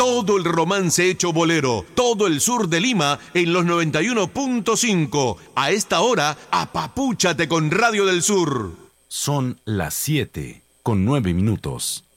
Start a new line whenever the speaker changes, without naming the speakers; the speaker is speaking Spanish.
Todo el romance hecho bolero, todo el sur de Lima en los 91.5. A esta hora, apapúchate con Radio del Sur.
Son las 7:09.